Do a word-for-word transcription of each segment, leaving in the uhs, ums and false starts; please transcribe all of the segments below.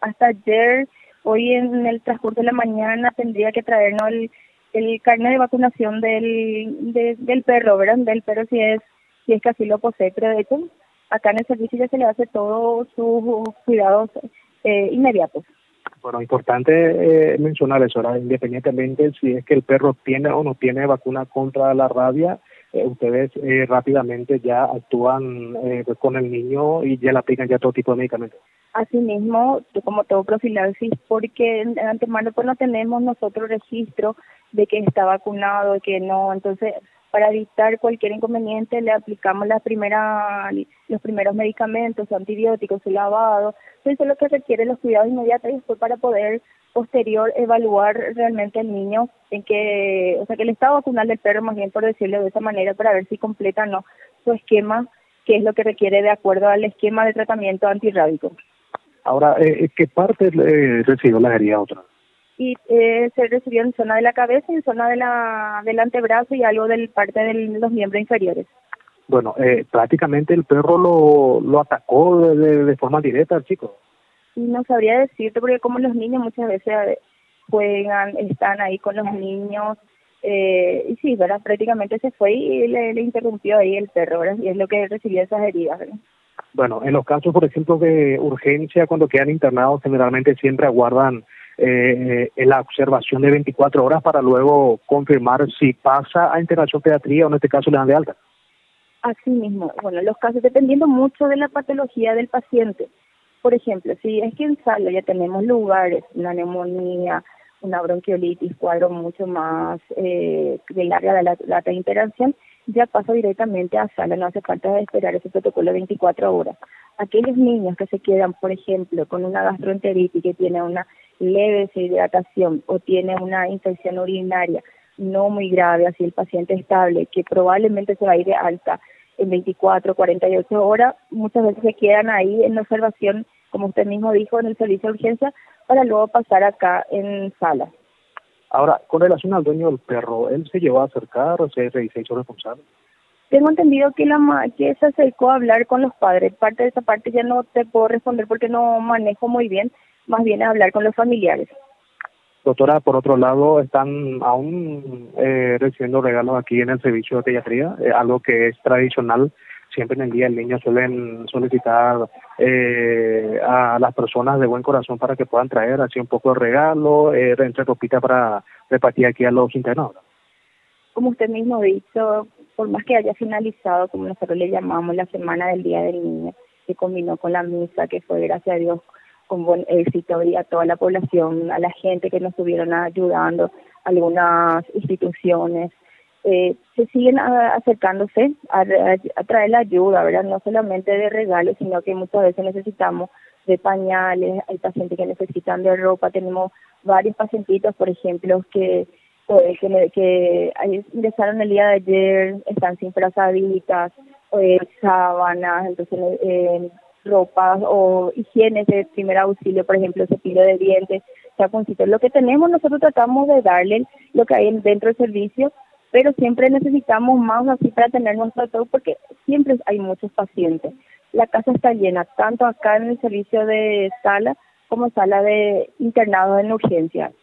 hasta ayer, hoy en el transcurso de la mañana tendría que traernos el, el carnet de vacunación del, de, del perro, ¿verdad? Del perro si es, si es que así lo posee, pero de hecho acá en el servicio ya se le hace todos sus cuidados eh, inmediatos. Bueno, importante eh, mencionar eso, ¿verdad? Independientemente si es que el perro tiene o no tiene vacuna contra la rabia, eh, ustedes eh, rápidamente ya actúan eh, con el niño y ya le aplican ya todo tipo de medicamentos. Asimismo, como todo profilaxis, porque de antemano pues no tenemos nosotros registro de que está vacunado, de que no, entonces para evitar cualquier inconveniente le aplicamos la primera, los primeros medicamentos, antibióticos, su lavado, eso es lo que requiere los cuidados inmediatos y después para poder posterior evaluar realmente al niño en que, o sea que el estado vacunal del perro, más bien por decirlo de esa manera, para ver si completa o no su esquema, que es lo que requiere de acuerdo al esquema de tratamiento antirrábico. Ahora, eh, ¿qué parte eh, recibió la herida otra? Y eh, se recibió en zona de la cabeza, en zona de la del antebrazo y algo del parte de los miembros inferiores. Bueno, eh, prácticamente el perro lo, lo atacó de, de, de forma directa al chico. Y no sabría decirte, porque como los niños muchas veces juegan, están ahí con los niños, eh, y sí, ¿verdad? Prácticamente se fue y le, le interrumpió ahí el perro, ¿verdad? Y es lo que recibió esas heridas, ¿verdad? Bueno, en los casos, por ejemplo, de urgencia, cuando quedan internados, generalmente siempre aguardan eh, eh, la observación de veinticuatro horas para luego confirmar si pasa a internación pediatría o en este caso le dan de alta. Así mismo, bueno, los casos dependiendo mucho de la patología del paciente. Por ejemplo, si es que en sala ya tenemos lugares, una neumonía, una bronquiolitis, cuadro mucho más eh, de larga de la, la de interacción, ya pasa directamente a sala, no hace falta esperar ese protocolo de veinticuatro horas. Aquellos niños que se quedan, por ejemplo, con una gastroenteritis que tiene una leve deshidratación o tiene una infección urinaria no muy grave, así el paciente estable, que probablemente se va a ir de alta en veinticuatro, cuarenta y ocho horas, muchas veces se quedan ahí en observación, como usted mismo dijo, en el servicio de urgencia, para luego pasar acá en sala. Ahora, con relación al dueño del perro, ¿él se llevó a acercar o se, se hizo responsable? Tengo entendido que la ma que se acercó a hablar con los padres. Parte de esa parte ya no te puedo responder porque no manejo muy bien, más bien a hablar con los familiares. Doctora, por otro lado, están aún eh, recibiendo regalos aquí en el servicio de pediatría, eh, algo que es tradicional. Siempre en el Día del Niño suelen solicitar eh, a las personas de buen corazón para que puedan traer así un poco de regalo, eh, entre ropita para repartir aquí a los internados. Como usted mismo ha dicho, por más que haya finalizado, como nosotros le llamamos, la semana del Día del Niño, que combinó con la misa, que fue, gracias a Dios, con buen éxito, y a toda la población, a la gente que nos estuvieron ayudando, algunas instituciones, eh, se siguen a, acercándose a, a, a traer la ayuda, ¿verdad? No solamente de regalos, sino que muchas veces necesitamos de pañales, hay pacientes que necesitan de ropa, tenemos varios pacientitos, por ejemplo, que que, que ingresaron el día de ayer, están sin frazaditas, eh, sábanas, entonces eh, ropas o higiene de primer auxilio, por ejemplo, cepillo de dientes, chaponcitos. Lo que tenemos nosotros tratamos de darle lo que hay dentro del servicio, pero siempre necesitamos más así para tener nuestro todo, porque siempre hay muchos pacientes. La casa está llena, tanto acá en el servicio de sala como sala de internados en urgencia.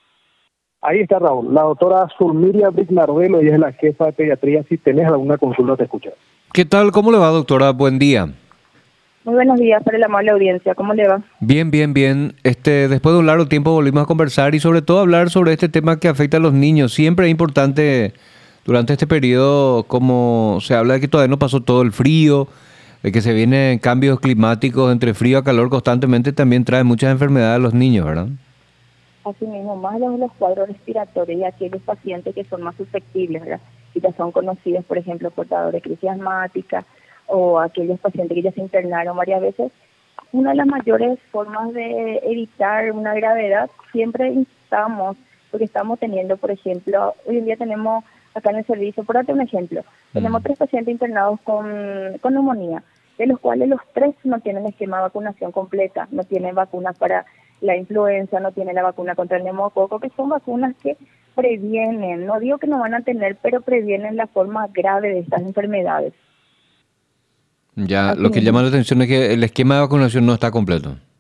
Ahí está, Raúl. La doctora Zulmiria Brignardelo, ella es la jefa de pediatría. Si tenés alguna consulta, te escucha. ¿Qué tal? ¿Cómo le va, doctora? Buen día. Muy buenos días para la amable audiencia. ¿Cómo le va? Bien, bien, bien. Este, después de un largo tiempo volvimos a conversar y sobre todo hablar sobre este tema que afecta a los niños. Siempre es importante durante este periodo, como se habla de que todavía no pasó todo el frío, de que se vienen cambios climáticos entre frío a calor constantemente, también trae muchas enfermedades a los niños, ¿verdad? Así mismo, más los, los cuadros respiratorios y aquellos pacientes que son más susceptibles, ¿verdad? Y ya son conocidos, por ejemplo, portadores de crisis asmática o aquellos pacientes que ya se internaron varias veces. Una de las mayores formas de evitar una gravedad, siempre instamos, porque estamos teniendo, por ejemplo, hoy en día tenemos acá en el servicio, por darte un ejemplo, tenemos mm. tres pacientes internados con, con neumonía, de los cuales los tres no tienen esquema de vacunación completa, no tienen vacunas para la influenza, no tiene la vacuna contra el neumococo, que son vacunas que previenen, no digo que no van a tener, pero previenen la forma grave de estas enfermedades. Ya, Así lo que mismo. llama la atención es que el esquema de vacunación no está completo.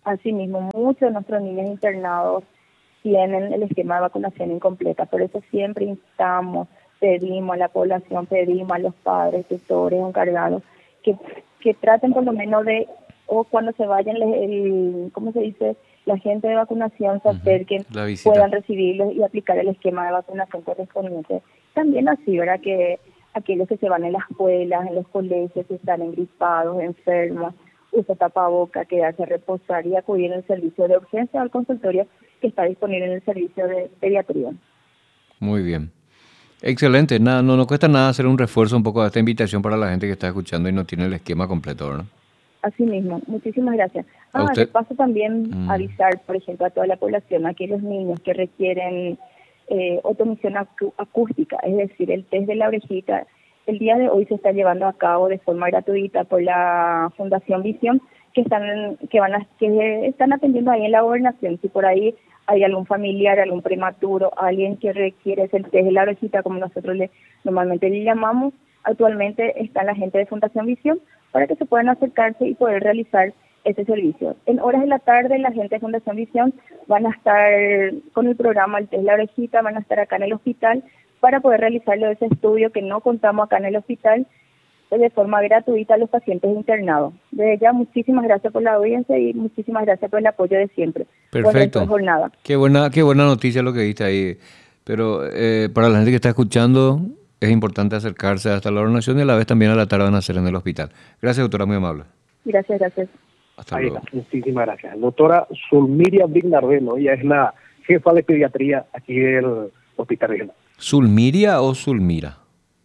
Asimismo, muchos de nuestros niños internados tienen el esquema de vacunación incompleta, por eso siempre instamos, pedimos a la población, pedimos a los padres, tutores, encargados, que, que traten por lo menos de, o cuando se vayan, el, el ¿cómo se dice?, la gente de vacunación se acerquen, uh-huh. puedan recibirlos y aplicar el esquema de vacunación correspondiente. También así, ¿verdad?, que aquellos que se van en las escuelas, en los colegios, que están engripados, enfermos, usa tapaboca, quedarse a reposar y acudir al servicio de urgencia o al consultorio que está disponible en el servicio de pediatría. Muy bien. Excelente. Nada, no nos cuesta nada hacer un refuerzo un poco de esta invitación para la gente que está escuchando y no tiene el esquema completo, ¿no? Así mismo. Muchísimas gracias. Ah, de paso también mm. avisar, por ejemplo, a toda la población, a aquellos niños que requieren eh, otomisión acú- acústica, es decir, el test de la orejita. El día de hoy se está llevando a cabo de forma gratuita por la Fundación Visión, que están que van a, que están atendiendo ahí en la gobernación. Si por ahí hay algún familiar, algún prematuro, alguien que requiere ese test de la orejita, como nosotros le normalmente le llamamos, actualmente está la gente de Fundación Visión para que se puedan acercarse y poder realizar ese servicio. En horas de la tarde, la gente de Fundación Visión van a estar con el programa El test de la orejita, van a estar acá en el hospital para poder realizarlo ese estudio que no contamos acá en el hospital de forma gratuita a los pacientes internados. Desde ya, muchísimas gracias por la audiencia y muchísimas gracias por el apoyo de siempre. Perfecto. Jornada. Qué buena, qué buena noticia lo que diste ahí. Pero eh, para la gente que está escuchando, es importante acercarse hasta la donación y a la vez también a la tarde van a hacer en el hospital. Gracias, doctora, muy amable. Gracias, gracias. Hasta ahí luego. Está. Muchísimas gracias. Doctora Zulmiria Brignardelo, ella es la jefa de pediatría aquí del Hospital Regional. ¿Zulmiria o Zulmira?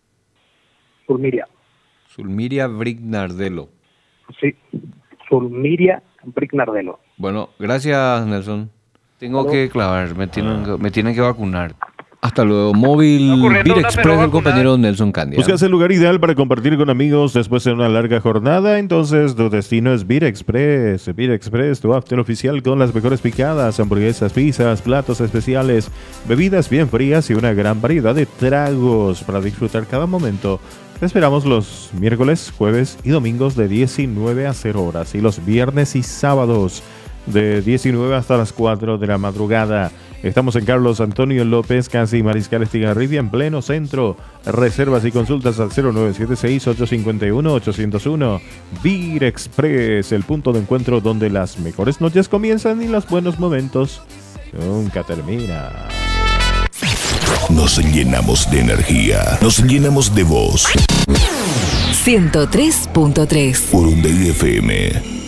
Zulmiria. Zulmiria Brignardelo. Sí, Zulmiria Brignardelo. Bueno, gracias, Nelson. Tengo ¿Aló? que clavar, me tienen, ah. me tienen que vacunar. Hasta luego. Móvil Vir Express del compañero Nelson Candia. ¿Buscas el lugar ideal para compartir con amigos después de una larga jornada? Entonces tu destino es Vir Express. Vir Express, tu after oficial con las mejores picadas, hamburguesas, pizzas, platos especiales, bebidas bien frías y una gran variedad de tragos para disfrutar cada momento. Te esperamos los miércoles, jueves y domingos de diecinueve a cero horas y los viernes y sábados de diecinueve hasta las cuatro de la madrugada. Estamos en Carlos Antonio López, casi Mariscal Estigarribia, en pleno centro. Reservas y consultas al cero nueve siete seis, ocho cinco uno, ocho cero uno. Vir Express, el punto de encuentro donde las mejores noches comienzan y los buenos momentos nunca terminan. Nos llenamos de energía, nos llenamos de voz. ciento tres punto tres Urunday F M.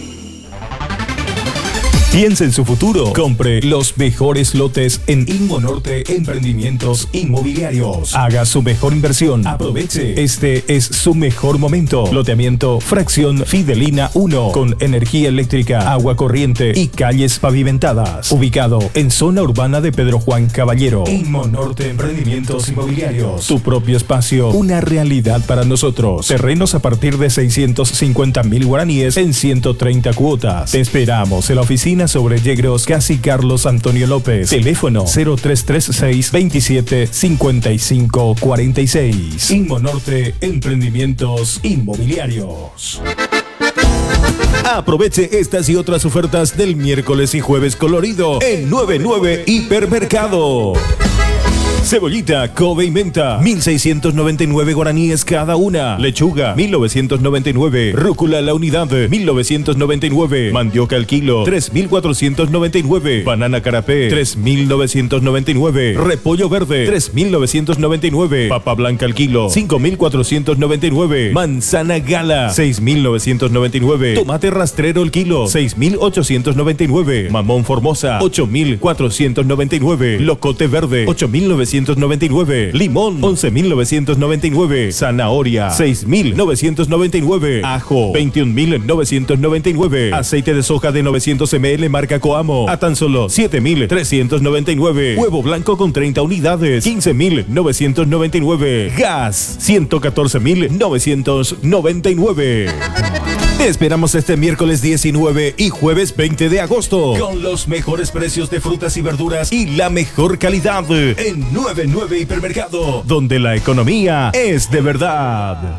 Piensa en su futuro. Compre los mejores lotes en Inmonorte Emprendimientos Inmobiliarios. Haga su mejor inversión. Aproveche. Este es su mejor momento. Loteamiento Fracción Fidelina uno con energía eléctrica, agua corriente y calles pavimentadas. Ubicado en zona urbana de Pedro Juan Caballero. Inmonorte Emprendimientos Inmobiliarios. Tu propio espacio. Una realidad para nosotros. Terrenos a partir de seiscientos cincuenta mil guaraníes en ciento treinta cuotas. Te esperamos en la oficina sobre Yegros, casi Carlos Antonio López. Teléfono cero tres tres seis, veintisiete, cincuenta y cinco, cuarenta y seis. Inmonorte Emprendimientos Inmobiliarios. Aproveche estas y otras ofertas del miércoles y jueves colorido en noventa y nueve Hipermercado. Cebollita, Kobe y menta, mil seiscientos noventa y nueve guaraníes cada una. Lechuga, mil novecientos noventa y nueve. Rúcula la unidad, mil novecientos noventa y nueve. Mandioca al kilo, tres mil cuatrocientos noventa y nueve. Banana carapé, tres mil novecientos noventa y nueve. Repollo verde, tres mil novecientos noventa y nueve. Papa blanca al kilo, cinco mil cuatrocientos noventa y nueve. Manzana gala, seis mil novecientos noventa y nueve. Tomate rastrero al kilo, seis mil ochocientos noventa y nueve. Mamón formosa, ocho mil cuatrocientos noventa y nueve. Locote verde, ocho mil novecientos noventa y nueve. Limón, once mil novecientos noventa y nueve. Zanahoria, seis mil novecientos noventa y nueve. Ajo, veintiún mil novecientos noventa y nueve. Aceite de soja de novecientos mililitros marca Coamo a tan solo siete mil trescientos noventa y nueve. Huevo blanco con treinta unidades, quince mil novecientos noventa y nueve. Gas, ciento catorce mil novecientos noventa y nueve. Te esperamos este miércoles diecinueve y jueves veinte de agosto con los mejores precios de frutas y verduras y la mejor calidad en noventa y nueve Hipermercado, donde la economía es de verdad.